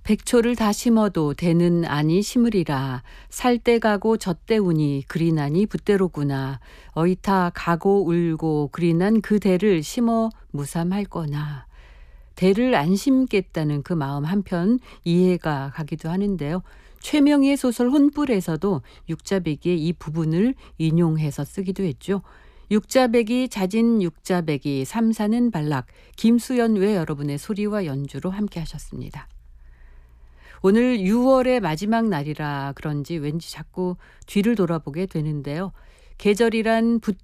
백초를 다 심어도 대는 아니 심으리라. 살 때 가고 젖때 우니 그리 나니 붓대로구나. 어이타 가고 울고 그리 난 그 대를 심어 무삼할 거나. 대를 안 심겠다는 그 마음 한편 이해가 가기도 하는데요. 최명희의 소설 혼불에서도 육자배기의 이 부분을 인용해서 쓰기도 했죠. 육자배기 자진 육자배기 삼사는 발락 김수연 외 여러분의 소리와 연주로 함께 하셨습니다. 오늘 6월의 마지막 날이라 그런지 왠지 자꾸 뒤를 돌아보게 되는데요. 계절이란